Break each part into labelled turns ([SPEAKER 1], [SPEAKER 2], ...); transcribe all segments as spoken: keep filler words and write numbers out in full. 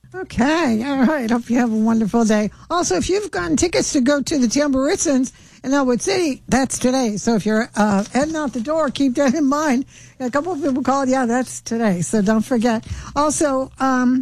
[SPEAKER 1] Okay. All right. Hope you have a wonderful day. Also, if you've gotten tickets to go to the Tamburitzans in Elwood City, that's today. So if you're uh, heading out the door, keep that in mind. A couple of people called. Yeah, that's today. So don't forget. Also, um,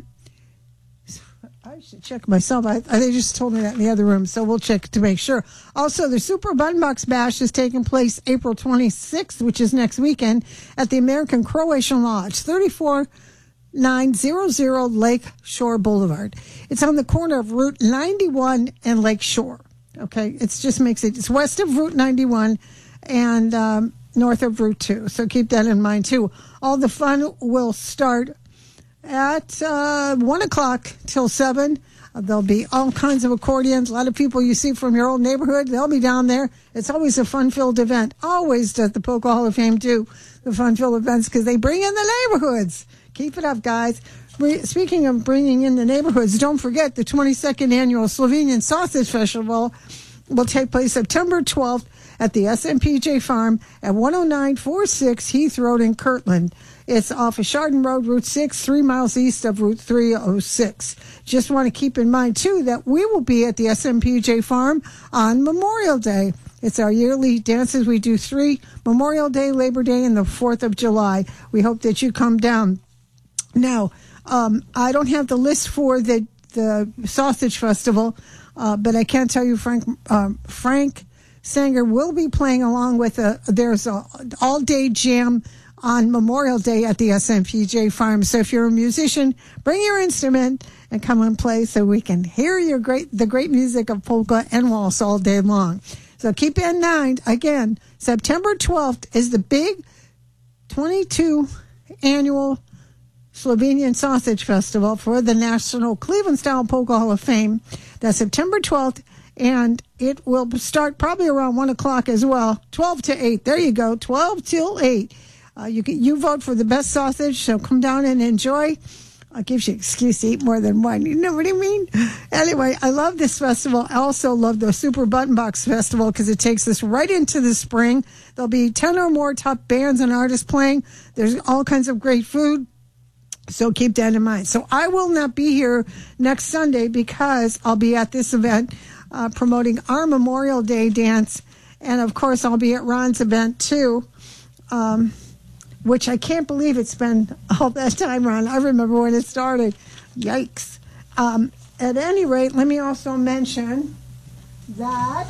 [SPEAKER 1] I should check myself. I, I, they just told me that in the other room, so we'll check to make sure. Also, the Super Button Box Bash is taking place April twenty-sixth, which is next weekend, at the American Croatian Lodge, thirty-four nine hundred Lake Shore Boulevard. It's on the corner of Route ninety-one and Lake Shore. Okay, it just makes it, it's west of Route ninety-one and um, north of Route two. So keep that in mind, too. All the fun will start at uh, one o'clock till seven. Uh, there'll be all kinds of accordions. A lot of people you see from your old neighborhood, they'll be down there. It's always a fun-filled event. Always does the Polka Hall of Fame do the fun-filled events because they bring in the neighborhoods. Keep it up, guys. Speaking of bringing in the neighborhoods, don't forget the twenty-second Annual Slovenian Sausage Festival will take place September twelfth at the S M P J Farm at one oh nine forty-six Heath Road in Kirtland. It's off of Chardon Road, Route six, three miles east of Route three oh six. Just want to keep in mind, too, that we will be at the S M P J Farm on Memorial Day. It's our yearly dances. We do three, Memorial Day, Labor Day, and the fourth of July. We hope that you come down. Now, um, I don't have the list for the, the Sausage Festival, uh, but I can tell you Frank um, Frank Sanger will be playing along with a, there's a all-day jam on Memorial Day at the S M P J Farm. So if you're a musician, bring your instrument and come and play so we can hear your great the great music of polka and waltz all day long. So keep in mind, again, September twelfth is the big twenty-two annual Slovenian Sausage Festival for the National Cleveland Style Polka Hall of Fame. That's September twelfth, and it will start probably around one o'clock as well, twelve to eight. There you go, twelve till eight. Uh, you can, you vote for the best sausage, so come down and enjoy. It gives you an excuse to eat more than one. You know what I mean? Anyway, I love this festival. I also love the Super Button Box Festival because it takes us right into the spring. There'll be ten or more top bands and artists playing. There's all kinds of great food. So keep that in mind. So I will not be here next Sunday because I'll be at this event uh, promoting our Memorial Day dance. And, of course, I'll be at Ron's event, too, um, which I can't believe it's been all that time, Ron. I remember when it started. Yikes. Um, at any rate, let me also mention that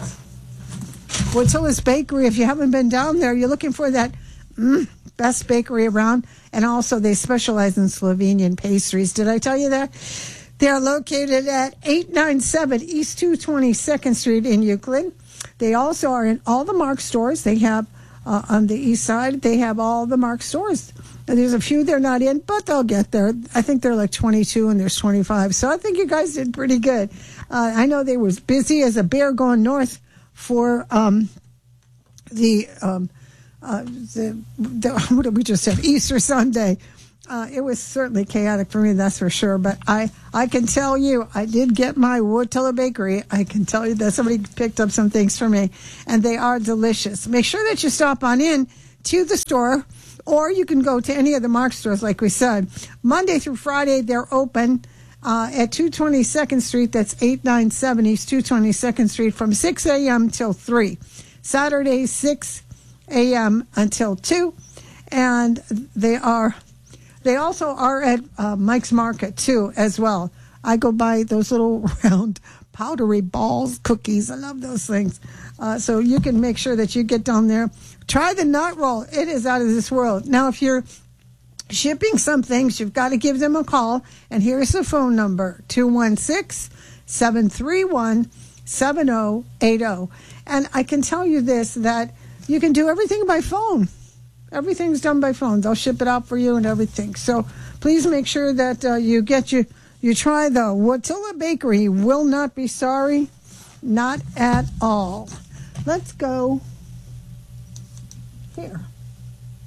[SPEAKER 1] Wojtyla's Bakery, if you haven't been down there, you're looking for that mm, best bakery around. And also, they specialize in Slovenian pastries. Did I tell you that? They are located at eight ninety-seven East two hundred twenty-second Street in Euclid. They also are in all the Mark stores. They have, uh, on the east side, they have all the Mark stores. And there's a few they're not in, but they'll get there. I think they're like twenty-two and there's twenty-five. So I think you guys did pretty good. Uh, I know they were busy as a bear going north for um, the... Um, Uh, the, the, what did we just have? Easter Sunday. Uh, it was certainly chaotic for me, that's for sure. But I, I can tell you, I did get my Wojtyla Bakery. I can tell you that somebody picked up some things for me, and they are delicious. Make sure that you stop on in to the store, or you can go to any of the Mark stores, like we said. Monday through Friday, they're open uh, at two hundred twenty-second Street. That's eight ninety-seven East two hundred twenty-second Street from six a.m. till three. Saturday, six a.m. until two, and they are they also are at uh, Mike's Market too as well. I go buy those little round powdery balls cookies. I love those things. Uh, so you can make sure that you get down there. Try the nut roll. It is out of this world. Now, if you're shipping some things, you've got to give them a call, and here's the phone number: two one six, seven three one, seven zero eight zero. And I can tell you this, that you can do everything by phone. Everything's done by phone. They'll ship it out for you and everything. So please make sure that uh, you get you you try the Wojtyla Bakery. You will not be sorry. Not at all. Let's go here.